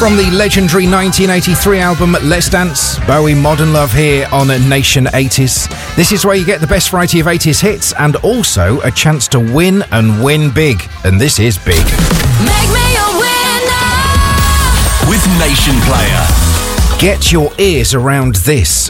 From the legendary 1983 album Let's Dance, Bowie Modern Love here on Nation 80s. This is where you get the best variety of 80s hits and also a chance to win and win big. And this is big. Make me a winner with Nation Player. Get your ears around this.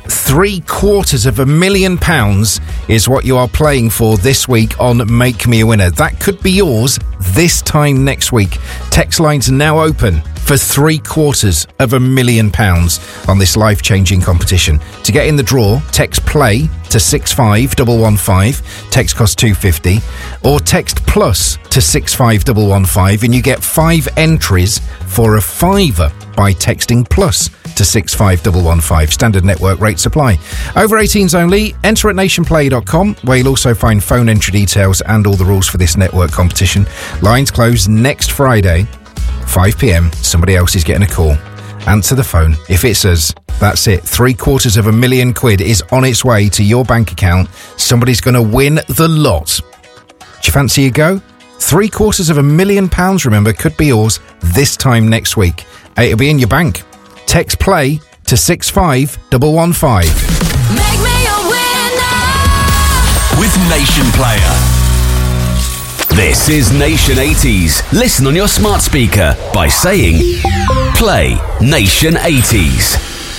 £750,000 is what you are playing for this week on Make Me a Winner. That could be yours this time next week. Text lines are now open for £750,000 on this life-changing competition. To get in the draw, text play to 65115, text costs £2.50, or text plus to 65115 and you get 5 entries for a £5 by texting plus to 65115. Standard network rates apply. Over 18s only. Enter at nationplay.com, where you'll also find phone entry details and all the rules for this network competition. Lines close next Friday, 5 p.m. Somebody else is getting a call. Answer the phone. If it's us, that's it. £750,000 is on its way to your bank account. Somebody's going to win the lot. Do you fancy a go? £750,000, remember, could be yours this time next week. It'll be in your bank. Text play to 65115. Make me a winner with Nation Player. This is Nation 80s. Listen on your smart speaker by saying play Nation 80s.